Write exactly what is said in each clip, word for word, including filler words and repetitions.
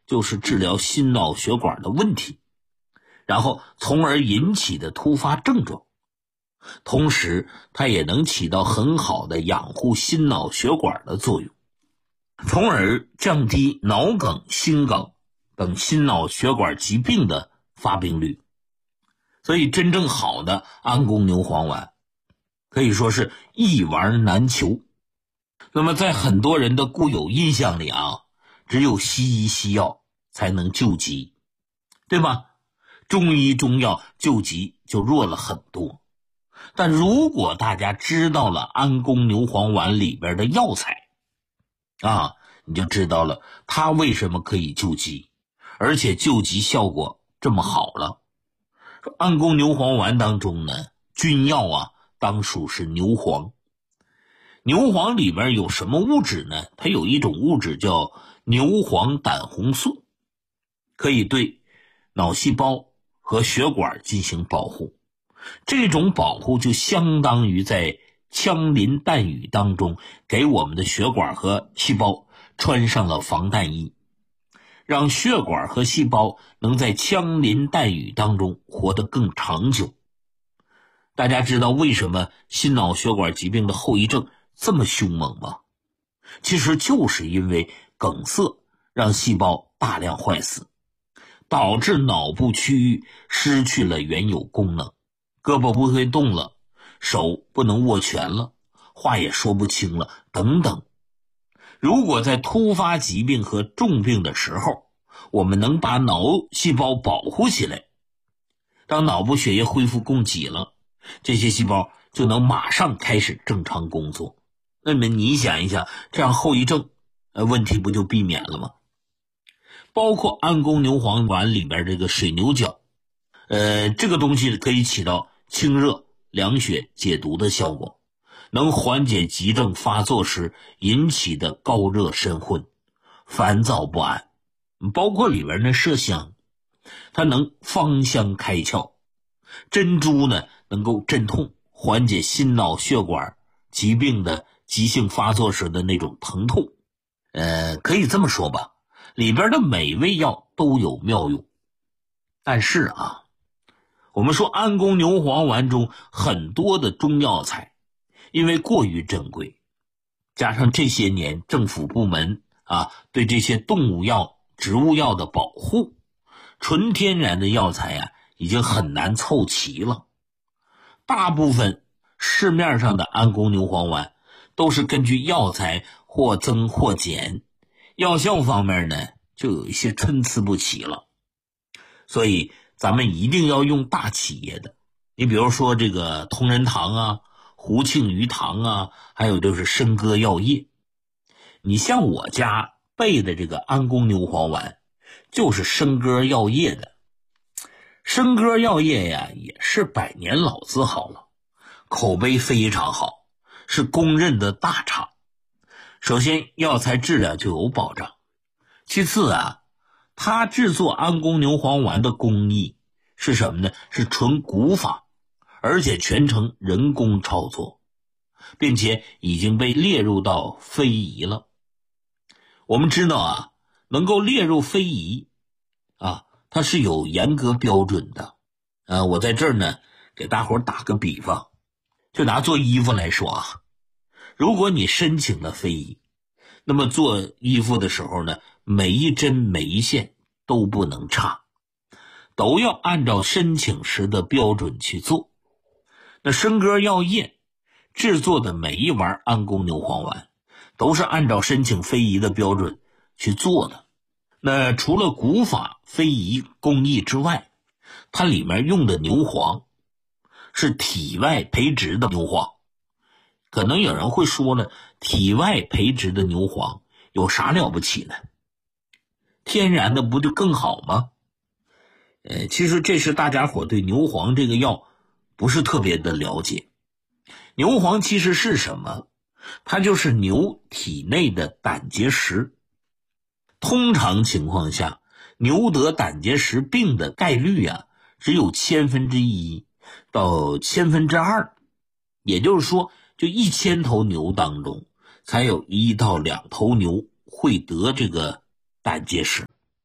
就是治疗心脑血管的问题，然后从而引起的突发症状。同时它也能起到很好的养护心脑血管的作用，从而降低脑梗、心梗等心脑血管疾病的发病率。所以真正好的安宫牛黄丸可以说是一丸难求。那么在很多人的固有印象里啊，只有西医西药才能救急，对吧？中医中药救急就弱了很多。但如果大家知道了安宫牛黄丸里边的药材啊，你就知道了它为什么可以救急，而且救急效果这么好了。安宫牛黄丸当中呢，君药啊当属是牛黄。牛黄里边有什么物质呢？它有一种物质叫牛黄胆红素，可以对脑细胞和血管进行保护。这种保护就相当于在枪林弹雨当中给我们的血管和细胞穿上了防弹衣，让血管和细胞能在枪林弹雨当中活得更长久。大家知道为什么心脑血管疾病的后遗症这么凶猛吗？其实就是因为梗塞让细胞大量坏死，导致脑部区域失去了原有功能，胳膊不会动了，手不能握拳了，话也说不清了，等等。如果在突发疾病和重病的时候，我们能把脑细胞保护起来，当脑部血液恢复供给了，这些细胞就能马上开始正常工作。那么你想一想，这样后遗症呃问题不就避免了吗？包括安宫牛黄丸里边这个水牛角，呃，这个东西可以起到清热、凉血、解毒的效果，能缓解急症发作时引起的高热身昏、烦躁不安。包括里边的麝香，它能芳香开窍；珍珠呢，能够镇痛，缓解心脑血管疾病的急性发作时的那种疼痛。呃，可以这么说吧，里边的每味药都有妙用。但是啊，我们说安宫牛黄丸中很多的中药材因为过于珍贵，加上这些年政府部门啊对这些动物药、植物药的保护，纯天然的药材啊已经很难凑齐了。大部分市面上的安宫牛黄丸都是根据药材或增或减，药效方面呢就有一些参差不齐了。所以咱们一定要用大企业的，你比如说这个同仁堂啊、胡庆余堂啊，还有就是笙歌药业。你像我家备的这个安宫牛黄丸就是笙歌药业的。笙歌药业呀也是百年老字号了，口碑非常好，是公认的大厂。首先药材质量就有保障，其次啊，它制作安宫牛黄丸的工艺是什么呢？是纯古法，而且全程人工操作，并且已经被列入到非遗了。我们知道啊，能够列入非遗啊，它是有严格标准的。呃，我在这儿呢给大伙打个比方，就拿做衣服来说啊，如果你申请了非遗，那么做衣服的时候呢，每一针每一线都不能差，都要按照申请时的标准去做。那笙歌药业制作的每一丸安宫牛黄丸都是按照申请非遗的标准去做的。那除了古法非遗工艺之外，它里面用的牛黄是体外培植的牛黄。可能有人会说了，体外培植的牛黄有啥了不起呢？天然的不就更好吗？呃，其实这是大家伙对牛黄这个药不是特别的了解。牛黄其实是什么？它就是牛体内的胆结石。通常情况下，牛得胆结石病的概率啊，只有千分之一到千分之二，也就是说，就一千头牛当中，才有一到两头牛会得这个胆结石。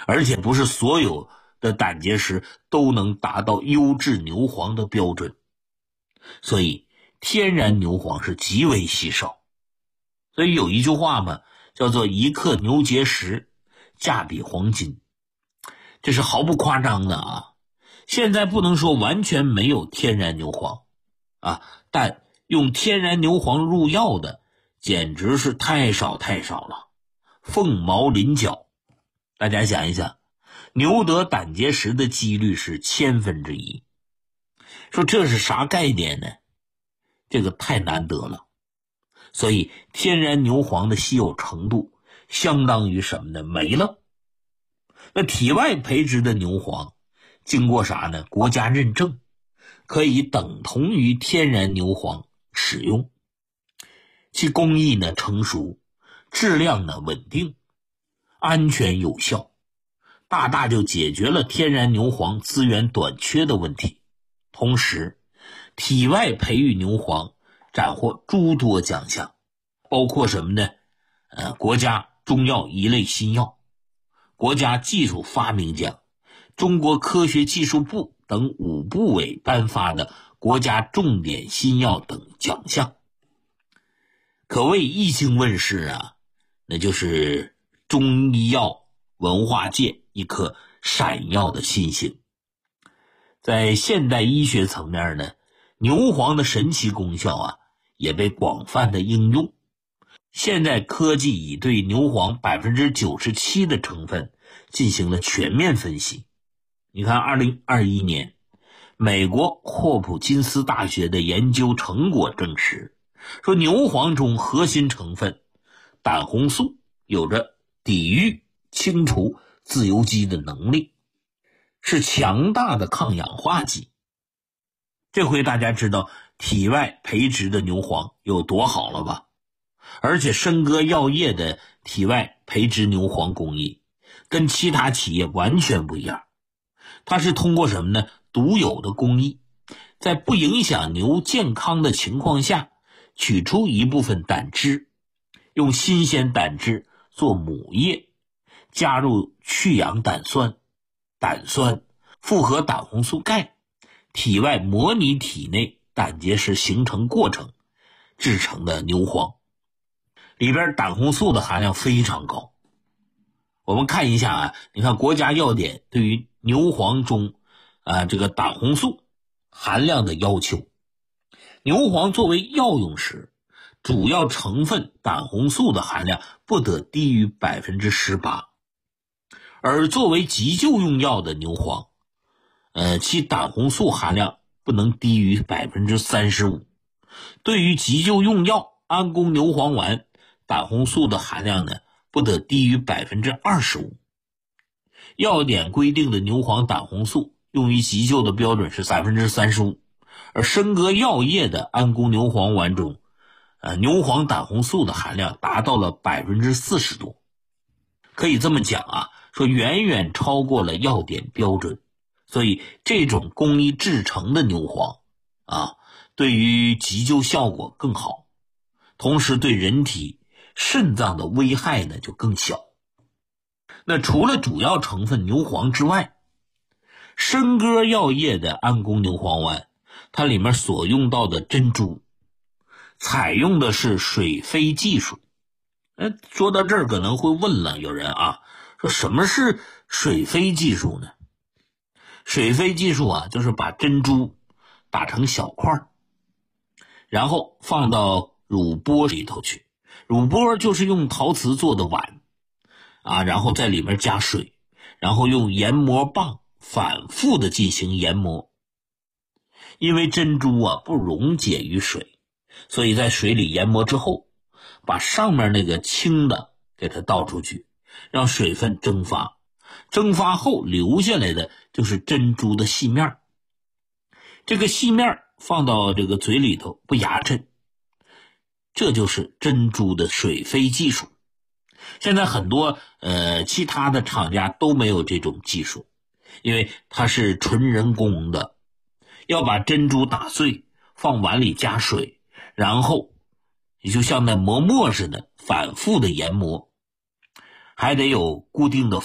而且不是所有的胆结石都能达到优质牛黄的标准，所以天然牛黄是极为稀少。所以有一句话嘛，叫做一克牛结石价比黄金，这是毫不夸张的啊。现在不能说完全没有天然牛黄啊，但用天然牛黄入药的简直是太少太少了，凤毛麟角。大家想一想，牛得胆结石的几率是千分之一，说这是啥概念呢？这个太难得了。所以天然牛黄的稀有程度相当于什么呢？没了。那体外培植的牛黄经过啥呢？国家认证，可以等同于天然牛黄使用，其工艺呢成熟，质量呢稳定，安全有效，大大就解决了天然牛黄资源短缺的问题。同时体外培育牛黄斩获诸多奖项，包括什么呢？呃，国家中药一类新药、国家技术发明奖、中国科学技术部等五部委颁发的国家重点新药等奖项，可谓一经问世啊，那就是中医药文化界一颗闪耀的新星。在现代医学层面呢，牛黄的神奇功效啊也被广泛的应用。现在科技已对牛黄 百分之九十七 的成分进行了全面分析。你看二零二一年美国霍普金斯大学的研究成果证实，说牛黄中核心成分胆红素有着抵御清除自由基的能力，是强大的抗氧化剂。这回大家知道体外培植的牛黄有多好了吧？而且申哥药业的体外培植牛黄工艺跟其他企业完全不一样，它是通过什么呢？独有的工艺，在不影响牛健康的情况下取出一部分胆汁，用新鲜胆汁做母液，加入去氧胆酸、胆酸，复合胆红素钙，体外模拟体内胆结石形成过程制成的牛黄，里边胆红素的含量非常高。我们看一下啊，你看国家药典对于牛黄中啊这个胆红素含量的要求，牛黄作为药用时，主要成分胆红素的含量不得低于 百分之十八， 而作为急救用药的牛黄，呃，其胆红素含量不能低于 百分之三十五。 对于急救用药安宫牛黄丸，胆红素的含量呢不得低于 百分之二十五。 药典规定的牛黄胆红素用于急救的标准是 百分之三十五， 而申哥药业的安宫牛黄丸中呃，牛黄胆红素的含量达到了 百分之四十 多。可以这么讲啊，说远远超过了药典标准。所以这种工艺制成的牛黄啊，对于急救效果更好，同时对人体肾脏的危害呢就更小。那除了主要成分牛黄之外，申哥药业的安宫牛黄丸，它里面所用到的珍珠采用的是水飞技术。哎，说到这儿可能会问了，有人啊说什么是水飞技术呢？水飞技术啊，就是把珍珠打成小块，然后放到乳钵里头去。乳钵就是用陶瓷做的碗啊，然后在里面加水，然后用研磨棒反复的进行研磨。因为珍珠啊不溶解于水，所以在水里研磨之后，把上面那个轻的给它倒出去，让水分蒸发。蒸发后留下来的就是珍珠的细面，这个细面放到这个嘴里头不牙碜，这就是珍珠的水飞技术。现在很多呃其他的厂家都没有这种技术，因为它是纯人工的，要把珍珠打碎，放碗里加水，然后也就像那磨墨似的反复的研磨，还得有固定的